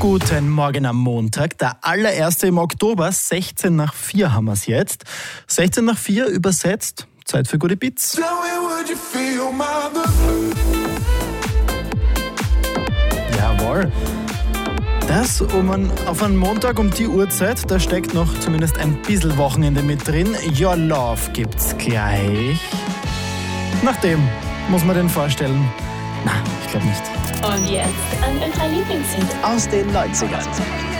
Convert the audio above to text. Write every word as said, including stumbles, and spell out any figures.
Guten Morgen am Montag, der allererste im Oktober, sechzehn nach vier haben wir es jetzt. sechzehn nach vier übersetzt, Zeit für gute Bits. Jawohl. Das um ein, auf einen Montag um die Uhrzeit, da steckt noch zumindest ein bisschen Wochenende mit drin. Your Love gibt's gleich. Nach dem muss man den vorstellen. Na, ich glaube nicht. Und jetzt ein Lieblingshit aus den neunzigern.